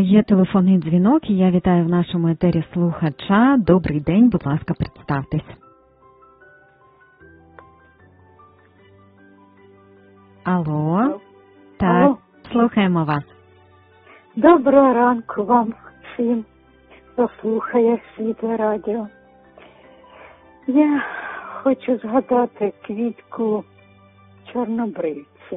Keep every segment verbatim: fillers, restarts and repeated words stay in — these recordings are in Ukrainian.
Є телефонний дзвінок, і я вітаю в нашому етері слухача. Добрий день, будь ласка, представтесь. Алло. Алло. Так, Алло. слухаємо вас. Доброго ранку вам всім, хто слухає Світле радіо. Я хочу згадати квітку чорнобривці.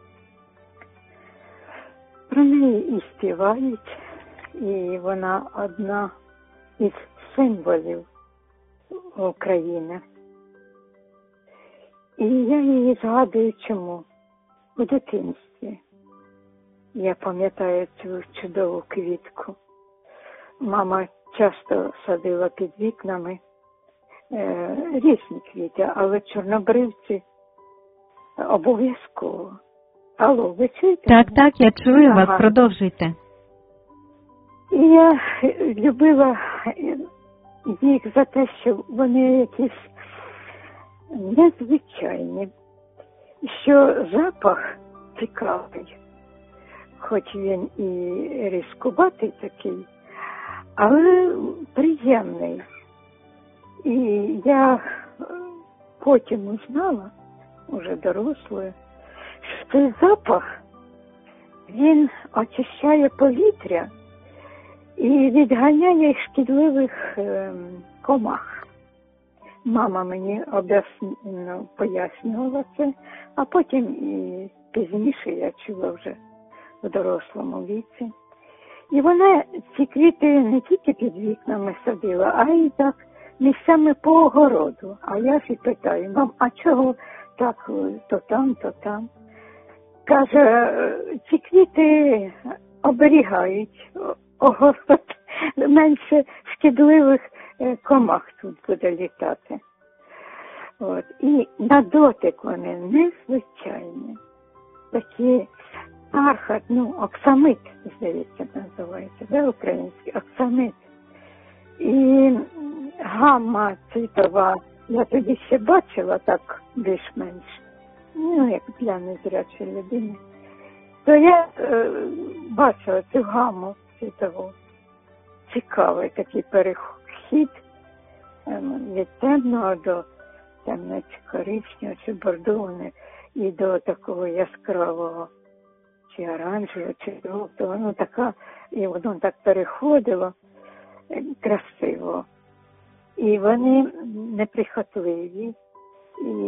Про неї і співають, і вона одна із символів України. І я її згадую чому? У дитинстві. Я пам'ятаю цю чудову квітку. Мама часто садила під вікнами е, різні квіти, але чорнобривці обов'язково. Алло, ви чуєте? Так, так, я чую Ага. вас, продовжуйте. І я любила їх за те, що вони якісь незвичайні, що запах цікавий, хоч він і різкуватий такий, але приємний. І я потім узнала, уже дорослою, що цей запах, він очищає повітря і відганяє шкідливих е, комах. Мама мені об'яснено пояснювала це, а потім і пізніше я чула вже в дорослому віці. І вона ці квіти не тільки під вікнами садила, а й так місцями по огороду. А я ж і питаю: мам, а чого так то там, то там? Каже, ці квіти оберігають огород, менше шкідливих комах тут буде літати. От. І на дотик вони незвичайні. Такі архат, ну, оксамит, здається, називається, де український? Оксамит. І гамма цвітова, я тоді ще бачила так більш-менш, ну, як для незрячої людини, то я е, бачила цю гамму цвітову. Цікавий такий перехід е, від темного до темно-коричневого чи бордового і до такого яскравого, чи оранжевого, чи жовтого. Ну, така, і воно так переходило е, красиво. І вони неприхотливі. І